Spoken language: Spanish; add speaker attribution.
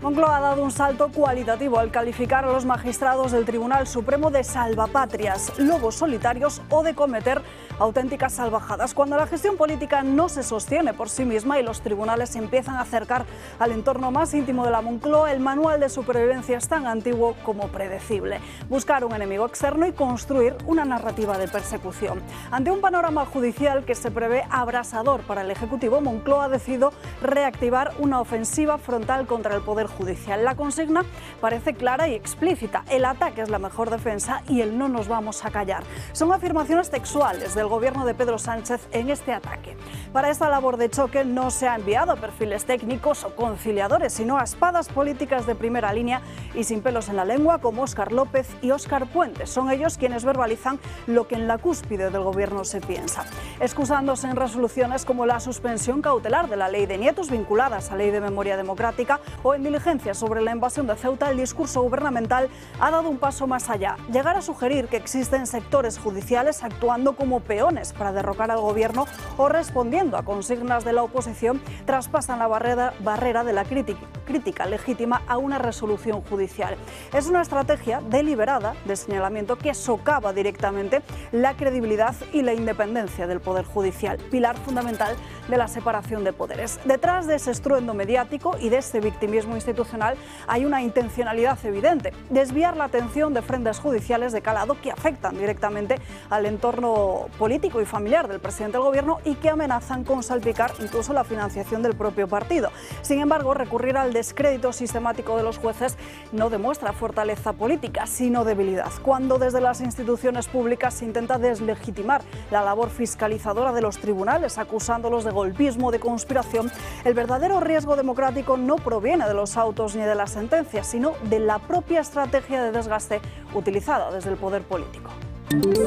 Speaker 1: Moncloa ha dado un salto cualitativo al calificar a los magistrados del Tribunal Supremo de salvapatrias, lobos solitarios o de cometer auténticas salvajadas. Cuando la gestión política no se sostiene por sí misma y los tribunales se empiezan a acercar al entorno más íntimo de la Moncloa, el manual de supervivencia es tan antiguo como predecible. Buscar un enemigo externo y construir una narrativa de persecución. Ante un panorama judicial que se prevé abrasador para el Ejecutivo, Moncloa ha decidido reactivar una ofensiva frontal contra el Poder Judicial. La consigna parece clara y explícita: el ataque es la mejor defensa y el no nos vamos a callar. Son afirmaciones textuales del gobierno de Pedro Sánchez en este ataque. Para esta labor de choque no se ha enviado a perfiles técnicos o conciliadores, sino a espadas políticas de primera línea y sin pelos en la lengua como Óscar López y Óscar Puente. Son ellos quienes verbalizan lo que en la cúspide del gobierno se piensa, excusándose en resoluciones como la suspensión cautelar de la ley de nietos vinculadas a ley de memoria democrática o en diligencias sobre la invasión de Ceuta. El discurso gubernamental ha dado un paso más allá: llegar a sugerir que existen sectores judiciales actuando como peones para derrocar al gobierno o respondiendo a consignas de la oposición traspasan la barrera de la crítica legítima a una resolución judicial. Es una estrategia deliberada de señalamiento que socava directamente la credibilidad y la independencia del Poder Judicial, pilar fundamental de la separación de poderes. Detrás de ese estruendo mediático y de este victimismo institucional hay una intencionalidad evidente: desviar la atención de frentes judiciales de calado que afectan directamente al entorno político y familiar del presidente del gobierno y que amenazan con salpicar incluso la financiación del propio partido. Sin embargo, recurrir al descrédito sistemático de los jueces no demuestra fortaleza política, sino debilidad. Cuando desde las instituciones públicas se intenta deslegitimar la labor fiscalizadora de los tribunales, acusándolos de golpismo o de conspiración, el verdadero riesgo democrático no proviene de los autos ni de las sentencias, sino de la propia estrategia de desgaste utilizada desde el poder político.